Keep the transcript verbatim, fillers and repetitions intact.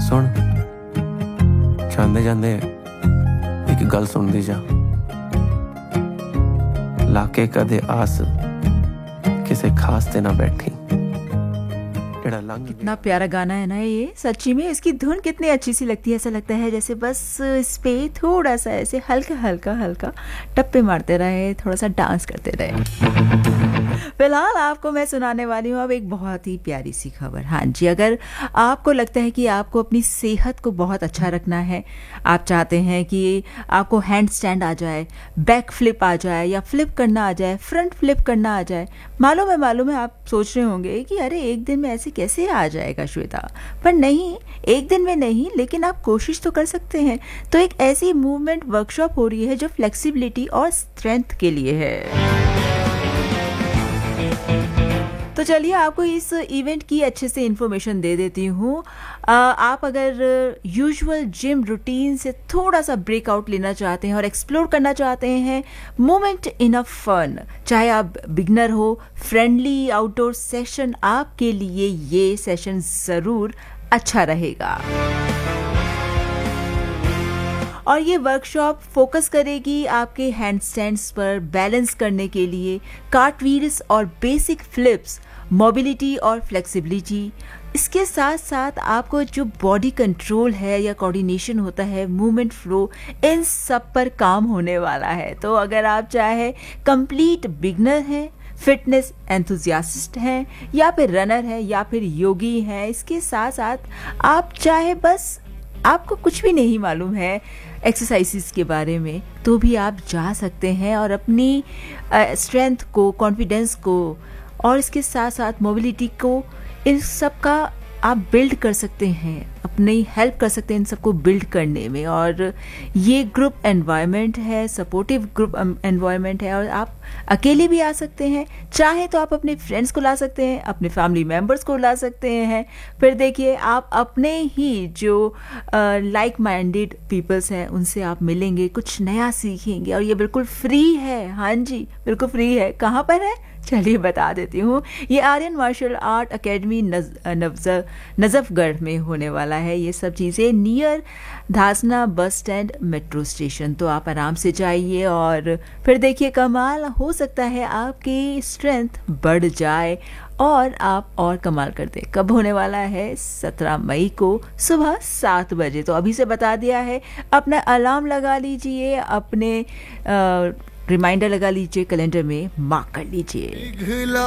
सुन जांदे जांदे एक गल सुनदी जा, लाके कदे आस किसे खास ते ना बैठी। कितना प्यारा गाना है ना ये, सच्ची में इसकी धुन कितनी अच्छी सी लगती है। ऐसा लगता है जैसे बस इस पे थोड़ा सा ऐसे हल्का हल्का हल्का टप्पे मारते रहे, थोड़ा सा डांस करते रहे। फिलहाल आपको मैं सुनाने वाली हूँ अब एक बहुत ही प्यारी सी खबर। हाँ जी, अगर आपको लगता है कि आपको अपनी सेहत को बहुत अच्छा रखना है, आप चाहते हैं कि आपको हैंड स्टैंड आ जाए, बैक फ्लिप आ जाए, या फ्लिप करना आ जाए, फ्रंट फ्लिप करना आ जाए, मालूम है मालूम है आप सोच रहे होंगे कि अरे एक दिन में ऐसे कैसे आ जाएगा श्वेता, पर नहीं, एक दिन में नहीं, लेकिन आप कोशिश तो कर सकते हैं। तो एक ऐसी मूवमेंट वर्कशॉप हो रही है जो फ्लेक्सिबिलिटी और स्ट्रेंथ के लिए है। तो चलिए आपको इस इवेंट की अच्छे से इन्फॉर्मेशन दे देती हूँ। आप अगर यूजुअल जिम रूटीन से थोड़ा सा ब्रेकआउट लेना चाहते हैं और एक्सप्लोर करना चाहते हैं मोमेंट इन अ फन, चाहे आप बिगनर हो, फ्रेंडली आउटडोर सेशन, आपके लिए ये सेशन ज़रूर अच्छा रहेगा। और ये वर्कशॉप फोकस करेगी आपके हैंडस्टैंड्स पर बैलेंस करने के लिए, कार्टव्हील्स और बेसिक फ्लिप्स, मोबिलिटी और फ्लेक्सिबिलिटी। इसके साथ साथ आपको जो बॉडी कंट्रोल है या कोऑर्डिनेशन होता है, मूवमेंट फ्लो, इन सब पर काम होने वाला है। तो अगर आप चाहे कंप्लीट बिगनर हैं, फिटनेस एंथुजियास्ट हैं, या फिर रनर है, या फिर योगी हैं, इसके साथ साथ आप चाहे बस आपको कुछ भी नहीं मालूम है एक्सरसाइजेस के बारे में, तो भी आप जा सकते हैं और अपनी स्ट्रेंथ को, कॉन्फिडेंस को और इसके साथ साथ मोबिलिटी को, इन सब का आप बिल्ड कर सकते हैं, अपनी हेल्प कर सकते हैं इन सबको बिल्ड करने में। और ये ग्रुप एनवायरनमेंट है, सपोर्टिव ग्रुप एनवायरनमेंट है, और आप अकेले भी आ सकते हैं, चाहे तो आप अपने फ्रेंड्स को ला सकते हैं, अपने फैमिली मेम्बर्स को ला सकते हैं। फिर देखिए आप अपने ही जो लाइक माइंडेड पीपल्स हैं उनसे आप मिलेंगे, कुछ नया सीखेंगे, और ये बिल्कुल फ्री है। हाँ जी, बिल्कुल फ्री है। कहाँ पर है चलिए बता देती हूँ। ये आर्यन मार्शल आर्ट एकेडमी नज, नवज नजफगढ़ में होने वाला है। ये सब चीज़ें near धासना bus stand metro station. तो आप आराम से जाइए और फिर देखिए कमाल हो सकता है, आपकी स्ट्रेंथ बढ़ जाए और आप और कमाल कर दें। कब होने वाला है? सत्रह मई को सुबह सात बजे। तो अभी से बता दिया है, अपना अलार्म लगा लीजिए, अपने आ, रिमाइंडर लगा लीजिए, कैलेंडर में मार्क कर लीजिए।